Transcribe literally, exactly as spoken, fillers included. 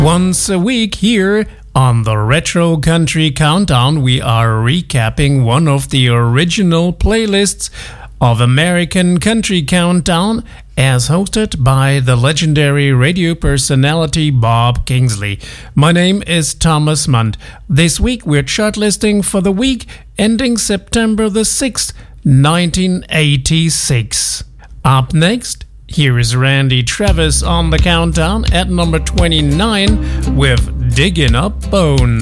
Once a week here on the Retro Country Countdown, we are recapping one of the original playlists of American Country Countdown as hosted by the legendary radio personality Bob Kingsley. My name is Thomas Munt. This week we're chartlisting for the week ending September the sixth, nineteen eighty-six. Up next, here is Randy Travis on the countdown at number twenty-nine with Digging Up Bones.